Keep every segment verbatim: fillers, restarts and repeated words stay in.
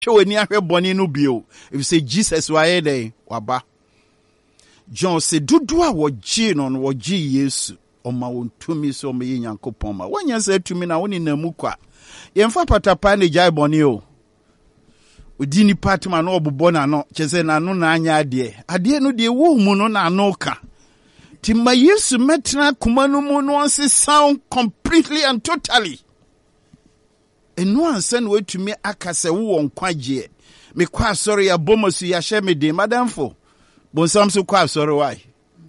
Show ni ahwe boni no bio. If you say Jesus wa ye dey waba. John say dudu a wo gi no no wo gi Yesu. Oma won tumi so me Nyankopon ma. Wanya say tumi na woni na mu kwa. Yemfa patapa ne jai boni o. Odi ni patma na obobo na no. Chese na no na anya ade. Ade no de wo mu no na no ka. Tima Yesu metna kuma no mu no anse sound completely and totally. Enu anse no atumi akase wo nkwaje. Me kwa sorry ya bomosu ya hye me de madamfo. Bonsam so kwa sorry why?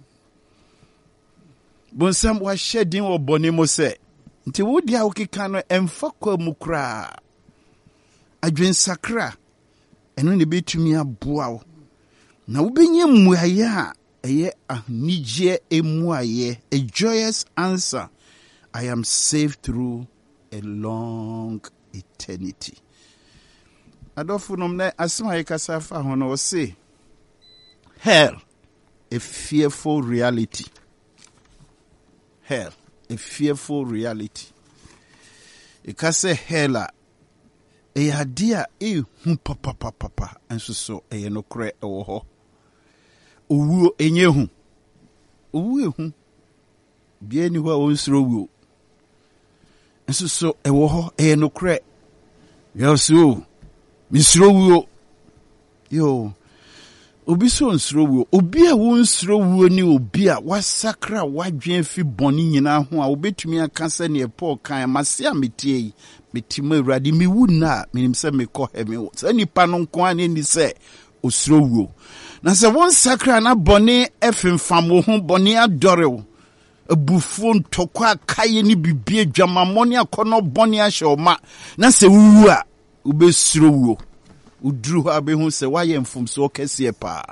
Bonsam wa hye din wo boni mo se. Nti wo dia okika no emfa kwa mu kra. Adwen sakra. Enu ne betumi aboa wo. Na wo benye muaye a eye ahnije emuaye, a joyous answer. I am saved through a long eternity. Adolfo nomne asema yekasa fa hono say hell, a fearful reality. Hell, a fearful reality. Ikase hella e adia e hu papa papa papa enso so e no kre e wo ho. Owu enye hu. Owu ehu. Bia ni ho onsro wu. Enso so e wo ho e no kre. Yesu. Misro wu. Yo. Obi so nsro wu. Obi a wo nsro wu ni obi a wasakra wadwen fi boni nyina ho a obetumi aka se ne Paul kan mase ametie metima urade mi wu na menim se me ko he me se nipa no nko ani ni se osro wu. Na se won sakra na boni efemfam wo ho boni adore wo. Abufu ntokwa kaye ni bibie dwamamoni akono boni ahoma na se wu a ubesro wu. Udru abehu se waye mfumso kese pa.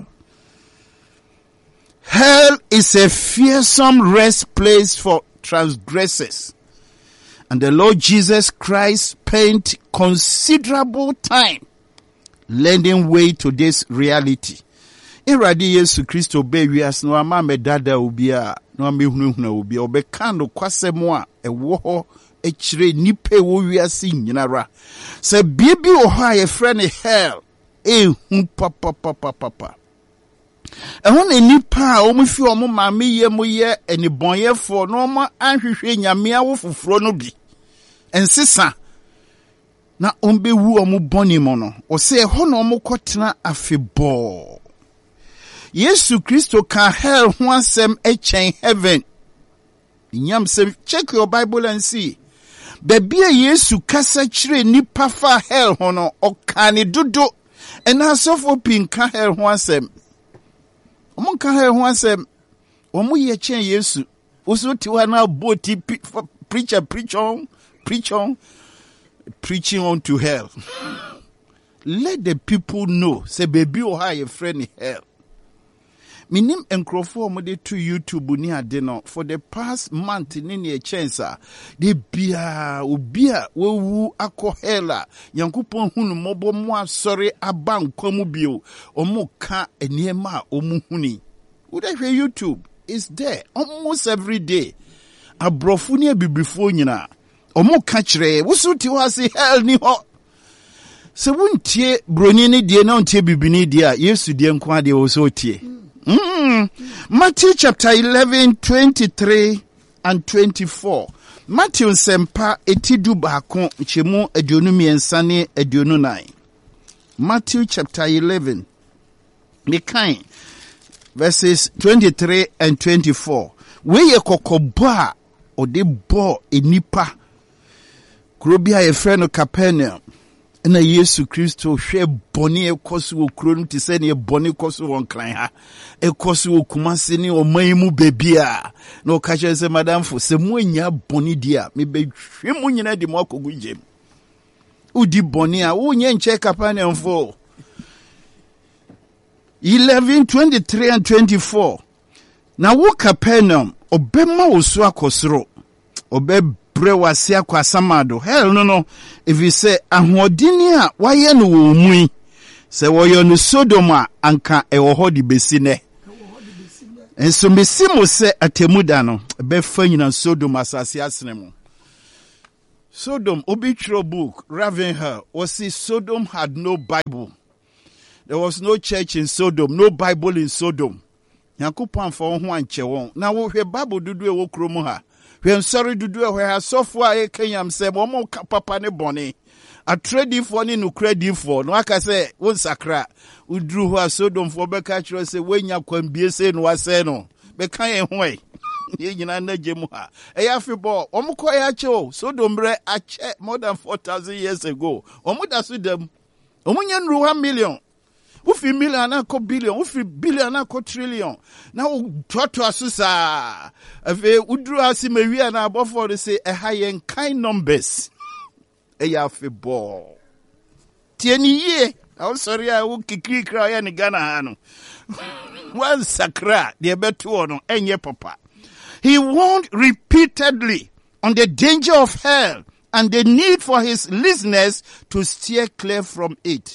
Hell is a fearsome rest place for transgressors. And the Lord Jesus Christ spent considerable time lending way to this reality. Iradi Yesu Kristo be wias no ama me dada obi a no ama hunhuna obi obeka no kwasemo a ewo ho echire nipe wo wiase nyinara. Se bibi o ha ye friend hell e hu papa papa papa. Ehun nipa a o mu fi o mu ma me ye mu ye eni bonyefo no ma anhwehwe nyame awo foforo no bi. Ensisa na ombe wu o mu boni mo no. O se ho no mu kotena afebo. Yesu Kristo can hell ho asem echen heaven. Nyam se check your Bible and see. Baby Yesu kasa chire nipa fa hell ho no okane dodo. Ena sofo pinka hell ho asem. Omo ka hell ho asem. Omo ye chen Yesu. Oso ti wa na boti preacher preach on, preach on, preaching on to hell. Let the people know. Say baby o ha your friend hell. Minim enkrofo mo de to YouTube ni ade no for the past month ni ne chance de bia obia wewu akohela Yankopon hunu mobo mo asori abankwa mu bio omo ka eniema omu huni would I hear YouTube is there almost every day abrofu ni bibifo nyina omo ka kire woso ti ho ase hell ni ho se wuntie broni ni die na untie bibini die a Yesu die nko ade wo so tie. Mm. Matthew chapter eleven, twenty-three and twenty-four. Matthew sempa etidu baako chemu aduonu miensa ne aduonu nine. Matthew chapter eleven. Mekan verses twenty-three and twenty-four. Weye kokobo a ode bo enipa. Krobia ye frɛ no Capernaum. Na Yesu Kristo hwe boni ekoso wo kuro no tise ne boni ekoso won kran ha ekoso wo kumase ne o man mu bebia na o ka che se madam fo se mu anya boni dia me be hwe mu nyina di mo akogu jem udi boni a wo nye nche Capernaum fo. eleven, twenty-three and twenty-four. Na wo Capernaum obema wo so akosoro obe brewase akwa samado hell no no if you say ahodini a waye no wo mu se woyo no Sodoma anka e wo hodi besine enso mesimo se atemuda no be fa nyina Sodoma asase asene mu Sodom, obituary book, Ravenhill, was see Sodom had no Bible. There was no church in Sodom, no Bible in Sodom. Nyankopɔn for one chewon. Now we Bible do do wo kromo ha. We am sorry do do where software e kenyam se mo papa ne bone. A trade for ni no credit for. No aka say won sakra. Udru ho Sodom for be ka kire say we nya kwam bie say no ase no. Be kan e ho e. Ye nyina na gemu ha. E ya fi bo. Omo ko ya che o. Sodom bre a che more than four thousand years ago. Omo da so dem. Omo nya nru one million. Ufi million na ko billion, ufi billion na ko trillion. Na u toto asusa. Afi udru asi mewia na abofo de say e high kind numbers. E ya fi bo. Tieni ye. I'm sorry I will kikri kra ya ni Ghana hanu. One sakra de betu ono enye papa. He warned repeatedly on the danger of hell and the need for his listeners to steer clear from it.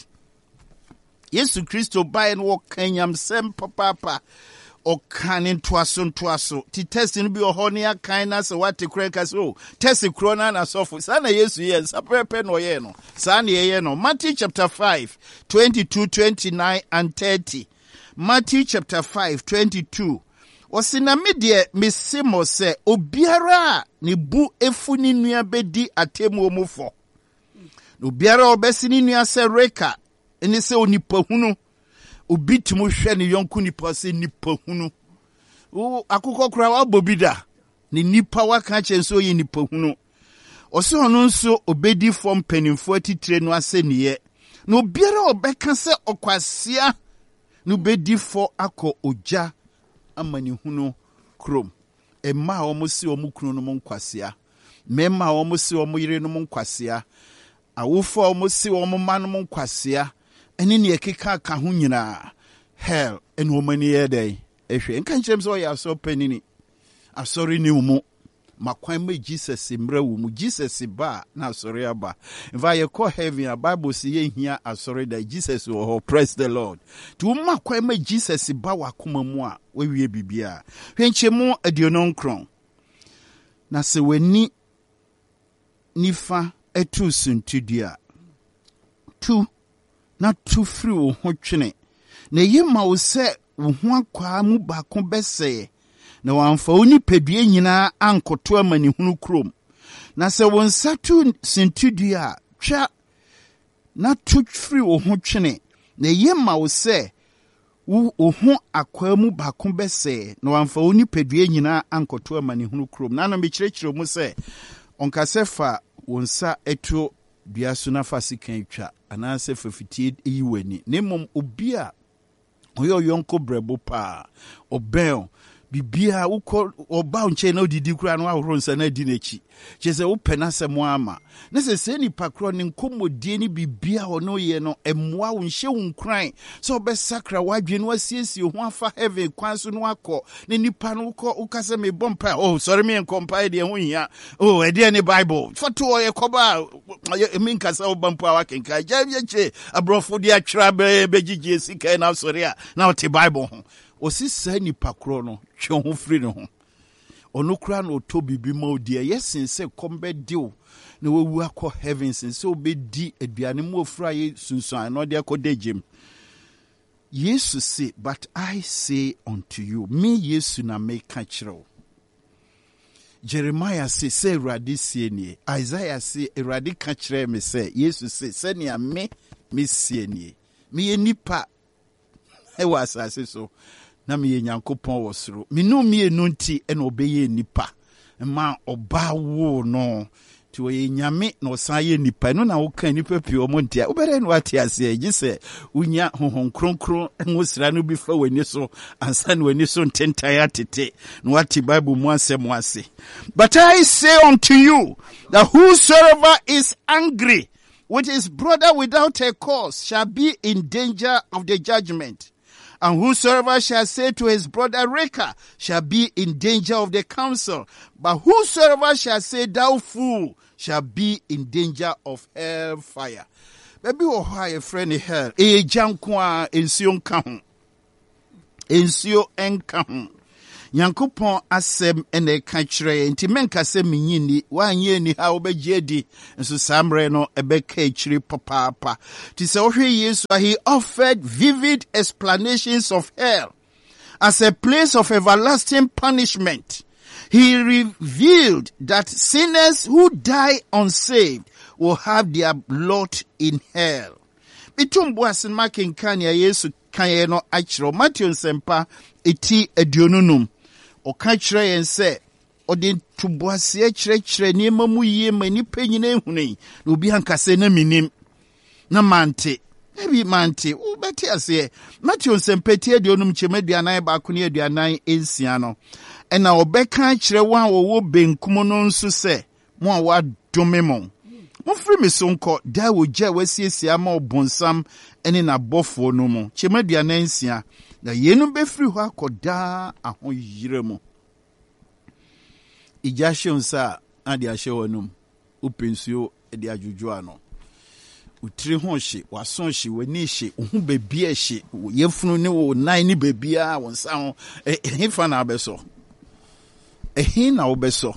Yesu Kristo bae no kanyam sem papa o kanin twaso twaso ti test no bi o ne akan na se wate krenka so test krona na sofo sana Yesu ye sapepe no ye no sana ye no. Matthew chapter five twenty-two, twenty-nine and thirty. Matthew chapter five twenty-two. Osina me de mesimo se obiara ne bu efu ni nua bedi atemu omufo. Obiara obesi ni nua se reka ene se onipa hunu obi timu hwe ne yonku nipa se nipa hunu o akukọ kura wa bobida ne nipa waka chenso ye nipa hunu ose ono nso obedi fom penimfo atitire no aseniye na obiara obeka se okwasea no bedi fo akọ oja amani hunu krom emma omo si omo kunu no monkwasea memma omo si omo yire no monkwasea awofo omo si omo ma no monkwasea eni ne ekeka ka ho nyina hell en womani ye dey ehwe nka nchem so ya so panini asori ni umu makwan ma Jesus mra wo mu Jesus ba na asori aba infa ye call heaven a Bible say ye hia asori da Jesus wo ho. Praise the Lord. Tu makwan ma Jesus ba wakoma mu a we wie bibia hwenchemu adionon kron na se wani nifa etu suntudua tu na tu free wo ho twene na yema wo se wo ho akwa mu ba ko bese na wamfa oni pedue nyina ankoto amani hunu krom na se won satu sintudua twa na tu free wo ho twene na yema wo se wo ho akwa mu ba ko bese na wamfa oni pedue nyina ankoto amani hunu krom na no me kirekire mu se onkasefa wonsa eto dua so na fasikan twa anase fafiti eyiwani nemom obi a oyo yonko brebo pa obel bibia uko oba nche na odidi kura no ahoro nsa na di nechi chese wo penase mo ama na se se ni pakro ne nkomodie ni bibia ono ye no emmoa wo nhye wo nkran so be sakra wadwe no asiesie ho afa heaven kwan so no akọ ne nipa no ko ukase me bompa oh sorry me compile de ho hia oh e de ne Bible foto ye koba me nkasa wo bompa wa kenka jabye che abrofo de atwra be begigye sika na sorry a na wote Bible ho osisa ni pakro no twe ho free no ho onukura no to bibi ma odi yesin se kombe deal na wewu akọ heaven sin se obedi aduane mu ofura ye sunsun no de akọ degem. Jesus say, but I say unto you, me Yesu na me ka kire. Jeremiah say say Erade sie nie. Isaiah say Erade ka kire me say Jesus say se nia me me sie nie. Me nipa e was asase so na me Nyankopon wo soro me no me enu nti e na obeye nipa ma oba wo no ti wo nyame na osan ye nipa no na wo kan nipa pie o monti a obere no ati ase agi se unya honhon kronkron enwosira no bi fa wani so ansa na wani so ntentai atete no wati Bible mu asem ase. But I say unto you that whosoever is angry with his brother without a cause shall be in danger of the judgment. And whosoever shall say to his brother Reka shall be in danger of the council. But whosoever shall say thou fool shall be in danger of hell fire. Baby wo ha ye friend hell. E janko a ensio nka ho. Ensio enka ho. Nyankopon asem ene ka kyerɛ nti menka sɛ menyini wanye ni ha obegye di nso samre no ebeka kyiri papa ti sɛ ohwe Yesu he offered vivid explanations of hell as a place of everlasting punishment. He revealed that sinners who die unsaved will have their lot in hell. Bitumbu asin makinkani ya Yesu kanye no achiro Matthew nsempa eti edionunum oka kyerɛ yɛn sɛ ɔde tubuase kyerɛ kyerɛ nneɛma mu yie ma nipa nyina ehunu na obi ankasa na minim na mante ebi mante wo beti ase Matthew nsempa eti edionum kyema aduanan baako ne aduanan ensia no ɛna ɔbɛka kyerɛ wɔn a wɔwɔ benkum no nso sɛ mo a wadome mo Mufri misonko da wogya wasiesie ama obonsam ene na bofo no mu chemedua nansia na yenu befri hɔ akoda ahoyire mu ija hyensa ade ahye wonum upensuo ede adwudwo ano utiri ho hye wason hye wani hye uhu bebia hye yefunu ne wo nan ne bebia wonsa ho ehefa na abeso ehin na obeso.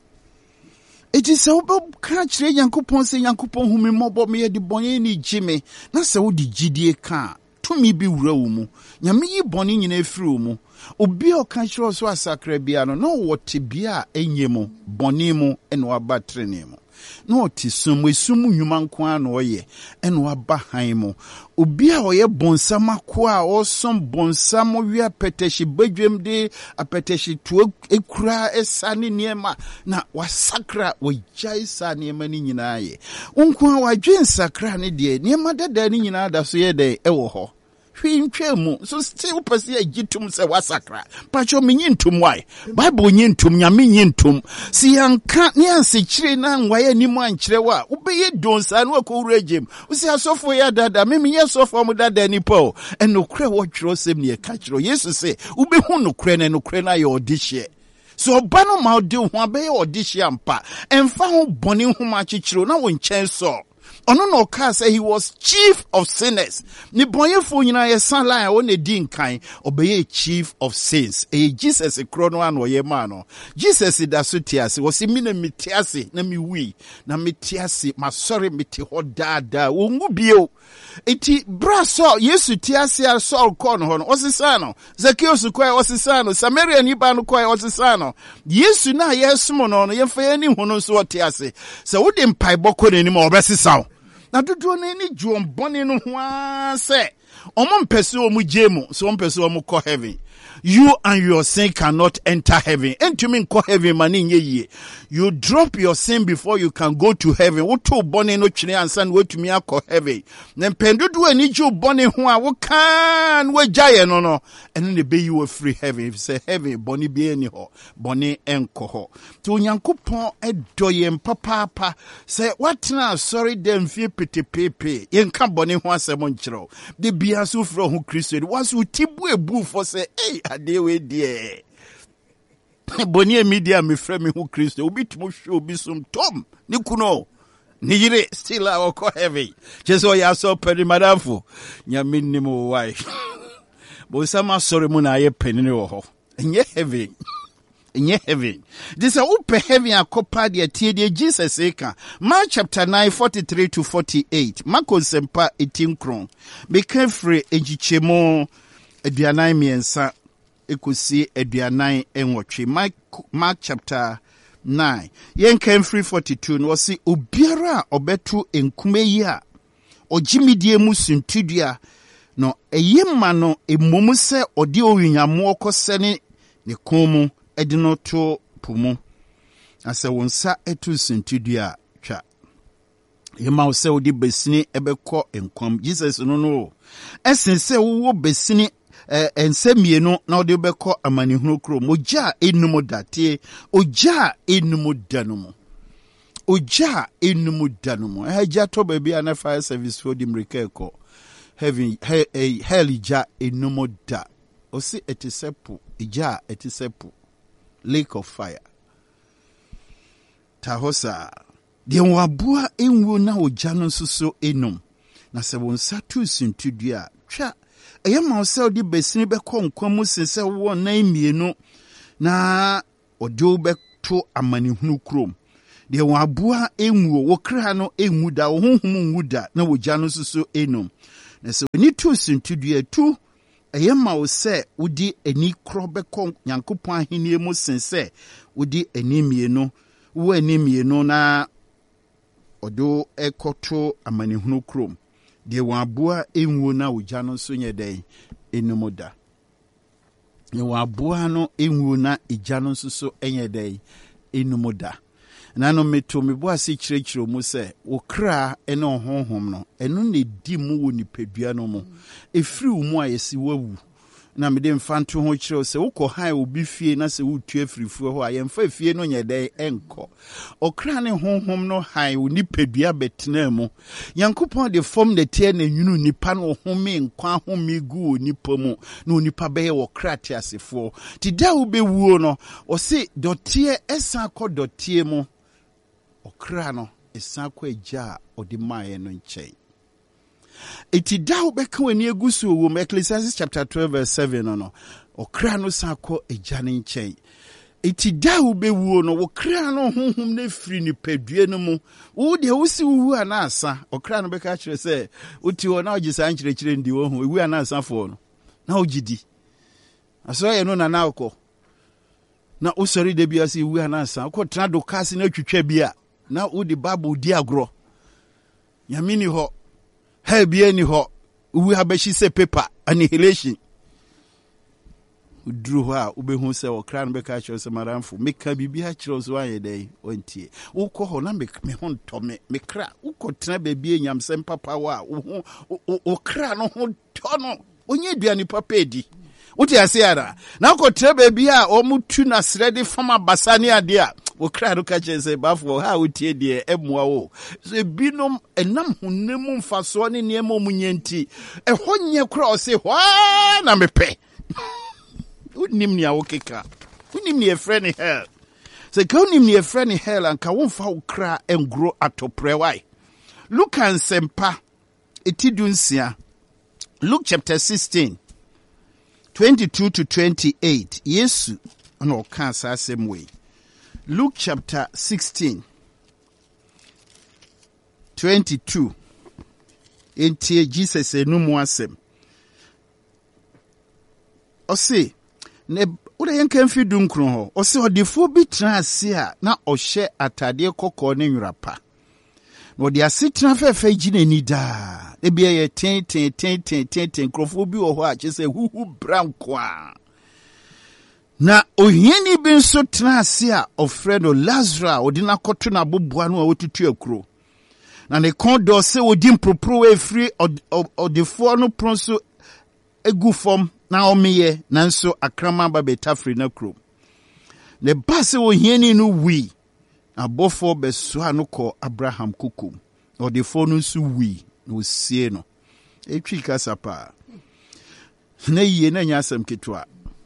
It is so catch Yankupon say Yankupon whom mobo me de bonny Jimmy, not so the G D A car. To me be room, Yami bonny in a frumu. Obio catch us was sacre biano, no what tibia enyemo, bonimo, and wabatrenemo. No tisum we sumu human quan oye, and wabahaimo. Ubia oye bonsama qua or some bonsamo via peteshi bedroom de a peteshi to a cra a sunny nearma. Na was sacra we jai sunny mani in aye. Unqua wa jin sacrani dear, near mother danny in other say de ewoho. Mu so still persi agitum se wasakra pacho menyintum why bible nyintum nyame nyintum si yanka ne ansekyire na nwaye nimu ankyere wa ubeye donsa na akowuragem usi asofo ya dada meme ye sofo mu dada nipo enokre wo twero sem ne ka kyero yesu se ubehu nokre na nokre na ye odihye so bano ma odi ho abeye odihye ampa emfa ho bone ho ma kyekyero na wo nkyɛn so Ono no ka say he was chief of sinners. Ni bonyefo nyina ye san line o ne di nkan obeye chief of sins. E Jesus e krono an oye ma no. Jesus da so tiase wo se mi na mitiase na mi wi na mitiase ma sorry miti ho dada wo ngu bio. Eti bra so Yesu tiase a Saul kon ho no osisa no. Zacchaeus kwai osisa no. Samaria ni ba no kwai osisa no. Yesu na yesumo no no ye fa ani hu no so tiase. Se wo de mpai bokɔ n'anim obesisa. Na dodo na ni juom bone no ho se omo mpese omu jemu so mpese omu ko heaven. You and your sin cannot enter heaven. Entumi nko heaven mani nye ye. You drop your sin before you can go to heaven. Woto bone no twene ansa na wetumi akɔ heaven. Na mpendodo ani ju bone ho a wo kan we gyaye no no. Eno ne be you free heaven. If say heaven bone bi ani ho. Bone enko ho. To Onyankopɔn edoye mpapapa. Say watna sorry dem fie petepepe. Yenka bone ho asɛm nkyerɛw. De bia so fro ho Kristo. Was utibu ebu for say hey adewe die. Boni media me frɛ me hu Kristo obi tumo hwe obi sum tom ni kuno ni yire still a ko heavy jeso ya so pedi madamfo nyame ni mo wai bo sama sorry mu na ye penini wo ho enye heavy enye heavy this a upe heavy akopa de tie de Jesus eka Mark chapter nine forty-three to forty-eight Marko sempa eighteen kron be free ejichemo aduanan miensa ekusi aduanan enwotwe Mark, Mark chapter nine yen came free forty-two no si obiara obetu enkume yi a ogimidie mu suntudua no eyema no emomu se odi owunyamo okosene ne komu edino to pumu ase wonsa etu suntudua twa yema wo se odi besini ebekɔ enkwam Jesus no no esense wo besini Eh, ensemienu na ode beko amanihunu kro moja enumu date oja enumu danumu oja enumu danumu eja to baby ana fire service for dimreka eko heaven he, he, hell ja enumu da osi etisepu ija etisepu lake of fire tahosa de wabua enwo na oja no suso enum na se wonsa tu suntudua twa Eye ma se odi besini be ko nkwa mu sese wo nan mienu na odo beto amanehunu krom de wabua enwuo wokra no enwu da honhom nwu da na wogya no soso enum na se ni tu sintudua tu eyema wo se wodi ani kro bekọ Nyankopon ahenie mu sense wodi animie no wo animie no na odo ekoto amanehunu krom de wabua enwuo na wogya no so nyeden enum da ne wabua no enwuo na egya no soso enyeden enum da nano meto mebo ase kyerɛkyerɛ mu sɛ wo kra ene honhom no eno ne di mu wo nipadua no mu efiri wo mu ayesi wawu na mede mfanto ho kyerɛw sɛ wokɔ han obi fie na sɛ wotu afirifuo ho ayemfa fie no nyɛdɛ enko okra ne honhom no han wo nipadua betena mu Yankopɔn de fom de tie na nwunu nipa no home nkwa home gu nipa mu na nipa bɛyɛ wo kra te asefo ti da wo bewuo no o se dotie esa kɔ dotie mu okra no esa kɔ agya odi maaye no nkyɛn eti da obeka wani egusu wo Ecclesiastes chapter twelve verse seven no no okra no sa kɔ agya ne nkyɛn eti da obewuo no okra no honhom na firi ni padua no mu wo de wo si wu anasa okra no beka kyerɛ sɛ oti wo na ogisa nkyerɛkyerɛ ndi wo ho wu anasa fo no na ogidi aso ye no na na akɔ na usori de bia si wu anasa akɔ tena do kasi na twitwa bia na wo de bible di agro nyamini ho ha bia ni ho wu abashi se paper annihilation udru ho a ubehu se okra no beka kyerɛ se maramfo meka bibia kyerɛ so ayɛ dai ontie wo kɔ ho na me me ho ntɔme me kra wo kɔ tena baabi nyamsɛm papa wa wo okra no ho tɔ no onye duane papa edi wote ase ara na ko tire baabi a omutu na srede fama basane ade a wo kra no ka kyerɛ sɛ bafo ha wotie de emua wo so binom enam honam mfaso ne ne mu nyanti ɛhɔ nyɛ kra o se hwa na mepɛ unim ni awo keka unim ni efre ni hell se ka unim ni efre ni hell anka wo mfa wo kra engro atopre wai Luke and Sempa etidunsia Luke chapter sixteen twenty-two to twenty-eight Yesu ono ka sa asem we Luke chapter sixteen twenty-two entie Jesus enumu asem o se ne ure yenka mfi dunkron ho o se odifo bi tena ase a na ohye atade kokko ne nwrapa no de ase tena fefe gina ni da e bia ye ten ten ten ten ten ten krofo bi wo ho a che se huhu branko a na ohiani bi nso tena ase a ofre no Lazarus odina koto na boboa no a wotutu akuro na ne kondo se odi mpropro we free odifo no pronso egu fom na omiye nanso akrama ba betafri na krom ne base ohiani no wi abofo beso anoko Abraham kukum odifo no nso wi no sie no etwi kasapa na yie na nyasam ketwa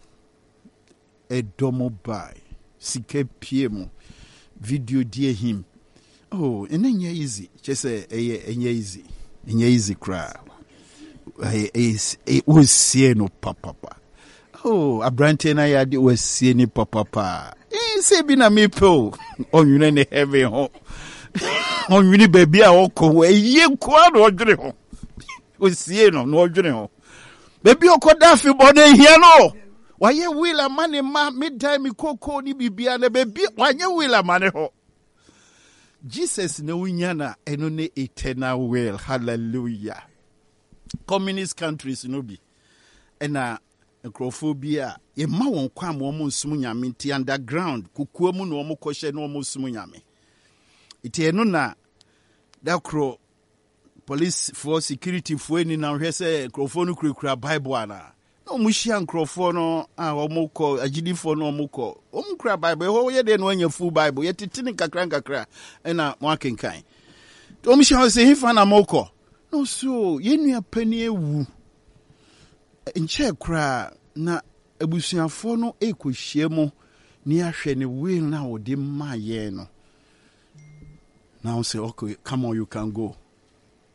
edomo bai sike piemo video die him oh enye easy chese eye enye easy enye easy cry is it was see no papa oh abrante na ya de was see ni papa eh se bi na me po onwune ne heaven ho onwune baby a okọ eye kwa no odwere ho was see no no odwere ho baby okoda fi bo na hia no waye wila mane ma midtime koko ni bibia na baby waye wila mane ho Jesus na wunya na eno ne eternal will hallelujah communist countries no bi ena necrophobia ye ma won kwa mo mo nsum nyame ti underground kukuo mu no mo kohye no mo nsum nyame iti eno na dakro police for security for ni na hwe se necropho no kurakura bible ana no mo hia necropho no a mo ko agidi for no mo ko o mo kura bible ho ye de no anya full bible ye titini kakra kakra ena mo akenkan to mo hia se hifa na mo ko no so yenu apani ewu nche kra na abusuafo no ekohie mu ni ahwe ne will na odi maye no now say okay come on you can go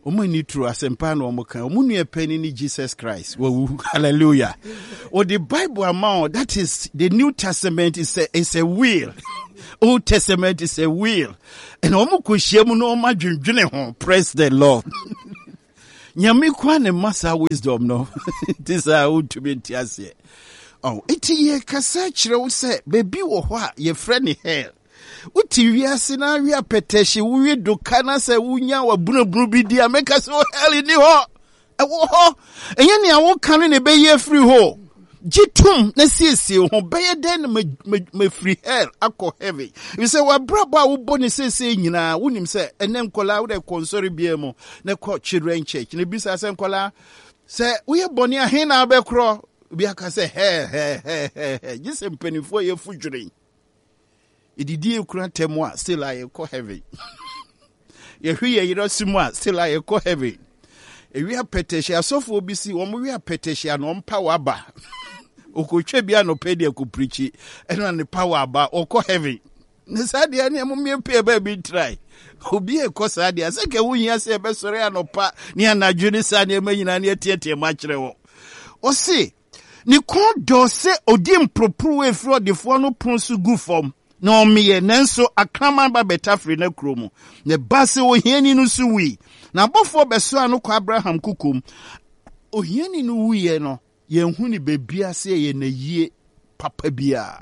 Omo ni true asempa na omo kan. Omo nu epeni ni Jesus Christ. Wo hallelujah. Or the Bible amount, that is the New Testament is a is a will. Old Testament is a will. And omo ko hiam no ma dwendwene ho. Praise the Lord. Nyame kwa ne masa wisdom no. This are old to be tiase. Oh, iti ye kasa kire wo se bebi wo ho a ye friend hell. Uti wiase na wi apeteshi wi doka na se wunya wa bunabunu bi dia make so hell ni ho. E wo ho. Enye ne awo kan ne be ye free ho. Jitum na siesie ho be ye den me me free hell akọ heaven. You say wa brabo a wo boni siesie nyina wonim se enen kola wo de konsori bia mu na ko children church. Ne bisa se kola se wo ye boni a he na be kro bia ka se he he he he. Jise mpenifo ye fudwuren. Ididi ekura temwa still I go heaven. Ye hwe ye yiro simwa still I go heaven. E wi apeteshi asofo obi si wo mo wi apeteshi no mpa waba. Okotwe bia no pedi ko preachi eno ne power aba oko heaven. Ne sadia ne mo me pe ba bi try. Obi e ko sadia se ke wunya se be sore anopa ne anadwo ne sadia manyina ne tietie ma kire wo. O se ni kon do se odi impropru we fro defo no pronsu gu form. No me nanso akraman ba betafre na kromu ne base ohiani no su wi na bofo beso anu kwa Abraham kukum ohiani no wiye no ye hu ni bebia se ye na yie papa bia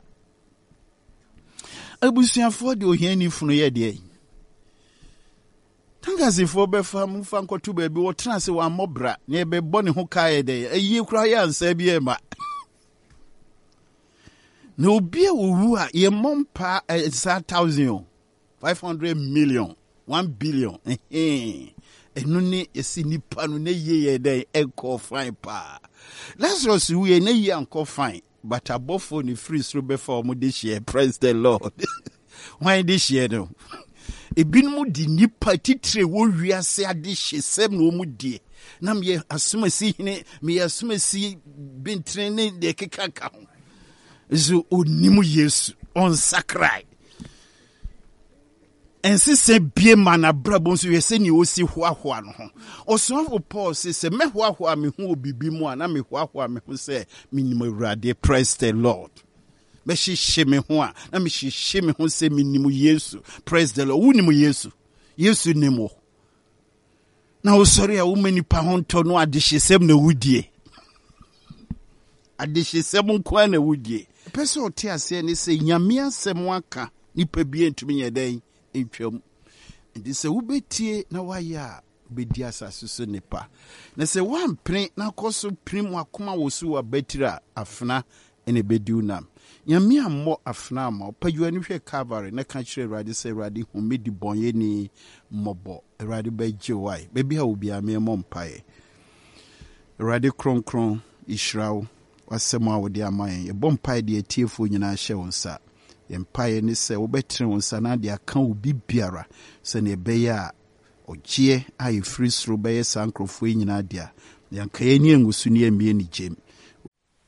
abusuafo de ohiani funu ye de tangazifo be fam fa nkotu ba bi wo trance wa mobra ne be bone ho kae de ayi kura ya ansa bi e ma no be wu a ye mompa a thousand five hundred million one billion eh enu ni esi nipa no na ye ye dey enko fine pa Lazarus we na ye enko fine but abofo ni free through before mo this year. Praise the Lord. Why this year no ebinmu di nipa titre wo wiase ade hyesem no mu die na me asumasi ne me asumasi bintre ne de kekaka ho zo onimu Yesu on sakrai ensi se bie mana brabo so yese ni osi hoahoa no ho osofo Paul se se me hoahoa me hu obibi mu ana me hoahoa me hu se minim Awurade. Praise the Lord. Me hihye me ho a na me hihye me ho se minim Yesu. Praise the Lord. Wunimu Yesu Yesu nimo na osori a wo manipa ho nto no adehyesem na wudie adehyesem nko na wudie pese ote ase ne se nyame asem aka nipa bi entumi yeden entwam ndi se wubetie na waya bedi asase so nipa na se wampre na koso prim akoma wosu wa betira afna ene bediunam nyame ammo afna ma pajuani hwe Calvary na ka kire Awurade se Awurade humedi bonye ni mobo Awurade beje wai bebi ha obi ame mo mpae Awurade kronkron Israel wasema awodi amaye ebompae de atiefo nyina hye wonsa yempae ni se wobetre wonsa na de aka obi biara se ne beya ogie ayi free through beye sankrofo nyina dia yanka ye ni engusu ni emie ni jem